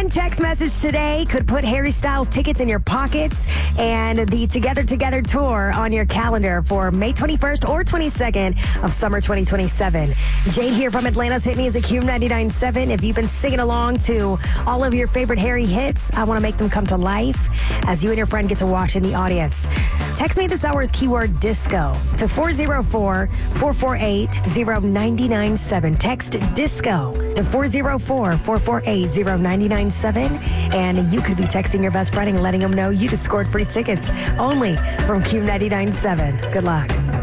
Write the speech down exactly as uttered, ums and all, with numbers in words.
One text message today could put Harry Styles tickets in your pockets and the Together Together tour on your calendar for May twenty-first or twenty-second of summer twenty twenty-seven. Jade here from Atlanta's Hit Music Q ninety-nine point seven. If you've been singing along to all of your favorite Harry hits, I want to make them come to life as you and your friend get to watch in the audience. Text me this hour's keyword disco to four oh four, four four eight, oh nine nine seven. Text disco to four oh four, four four eight, oh nine nine seven. And you could be texting your best friend and letting them know you just scored free tickets only from Q ninety-nine point seven. Good luck.